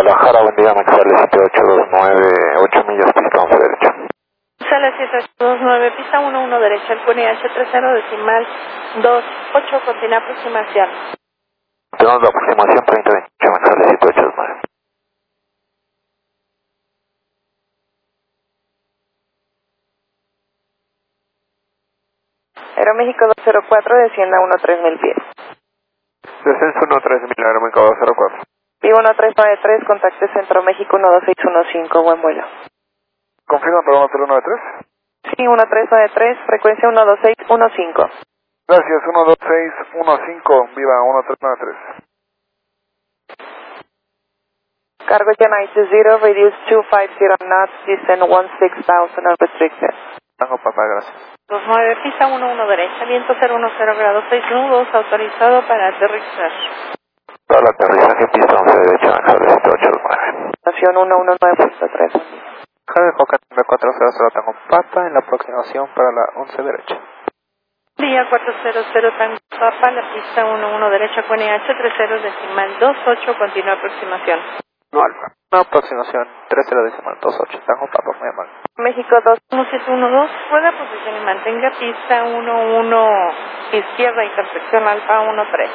Guadalajara, buen día, Maxale 7829, 8 millas, pista 11 derecha. Sala 7829, pista 11 derecha, el QNH 30 decimal 28, continúa aproximación. Tenemos la aproximación 3028, Maxale 7829. Aeroméxico 204, descienda 13000 pies. Descenso 13000, Aeroméxico 204. Vivo 1393, contacte Centro México 12615, buen vuelo. ¿Confirma para 1393? Sí, 1393, frecuencia 12615. Gracias, 12615, viva 1393. Cargo United 0, reduce 250 knots, descend 16,000 unrestricted. Tango papá, gracias. 29, pista 11 derecha, viento 010 grados 6 nudos, autorizado para aterrizar. Para el aterrizaje, pista 11 derecha, Maxale 7829. Estación 119.3. Javier Joca 400 Tango Papa en la aproximación para la 11 derecha. Día 400 Tango Papa, la pista 11 derecha, QNH 30 decimal 28, continúa aproximación. No alfa. Una aproximación 30 decimal 28, Tango Papa, muy amable. México 21712, rueda posición y mantenga pista 11 izquierda, intersección alfa 13.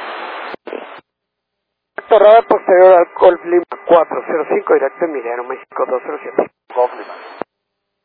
Radar posterior al Golf Lima 405, directo Emiliano, México 207. Golf Lima.